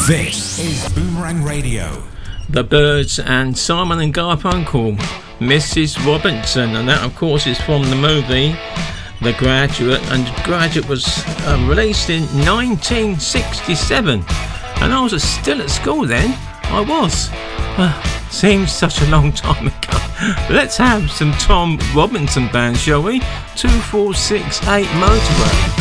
This is Boomerang Radio. The Byrds and Simon and Garfunkel, Mrs. Robinson, and that of course is from the movie The Graduate, and The Graduate was released in 1967, and I was still at school then. I was. Seems such a long time ago. Let's have some Tom Robinson Band, shall we? 2468 Motorway.